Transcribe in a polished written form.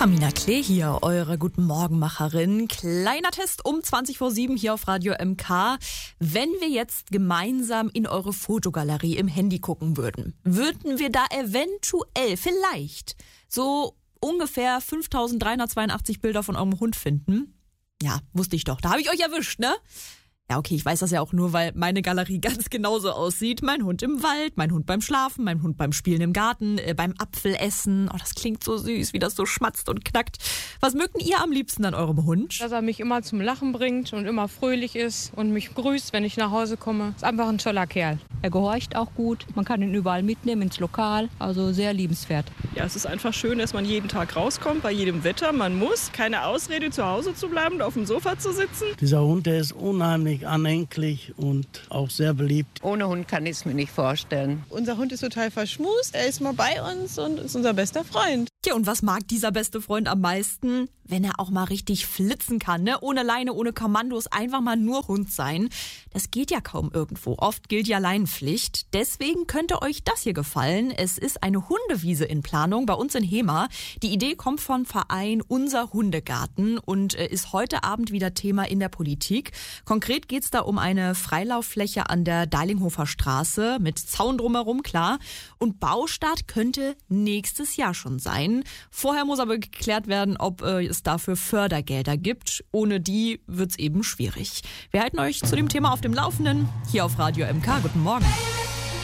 Pamina Klee hier, eure Guten Morgenmacherin. Kleiner Test um 7:20 hier auf Radio MK. Wenn wir jetzt gemeinsam in eure Fotogalerie im Handy gucken würden wir da eventuell, vielleicht, so ungefähr 5.382 Bilder von eurem Hund finden? Ja, wusste ich doch. Da habe ich euch erwischt, ne? Ja, okay, ich weiß das ja auch nur, weil meine Galerie ganz genauso aussieht. Mein Hund im Wald, mein Hund beim Schlafen, mein Hund beim Spielen im Garten, beim Apfelessen. Oh, das klingt so süß, wie das so schmatzt und knackt. Was mögt ihr am liebsten an eurem Hund? Dass er mich immer zum Lachen bringt und immer fröhlich ist und mich grüßt, wenn ich nach Hause komme. Ist einfach ein toller Kerl. Er gehorcht auch gut. Man kann ihn überall mitnehmen ins Lokal. Also sehr liebenswert. Ja, es ist einfach schön, dass man jeden Tag rauskommt, bei jedem Wetter. Man muss keine Ausrede, zu Hause zu bleiben und auf dem Sofa zu sitzen. Dieser Hund, der ist unheimlich anhänglich und auch sehr beliebt. Ohne Hund kann ich es mir nicht vorstellen. Unser Hund ist total verschmust, er ist mal bei uns und ist unser bester Freund. Tja, und was mag dieser beste Freund am meisten? Wenn er auch mal richtig flitzen kann, ne? Ohne Leine, ohne Kommandos, einfach mal nur Hund sein. Das geht ja kaum irgendwo. Oft gilt ja Leinenpflicht. Deswegen könnte euch das hier gefallen. Es ist eine Hundewiese in Planung bei uns in Hemer. Die Idee kommt vom Verein Unser Hundegarten und ist heute Abend wieder Thema in der Politik. Konkret geht's da um eine Freilauffläche an der Deilinghofer Straße mit Zaun drumherum, klar. Und Baustart könnte nächstes Jahr schon sein. Vorher muss aber geklärt werden, ob es dafür Fördergelder gibt. Ohne die wird's eben schwierig. Wir halten euch zu dem Thema auf dem Laufenden. Hier auf Radio MK. Guten Morgen.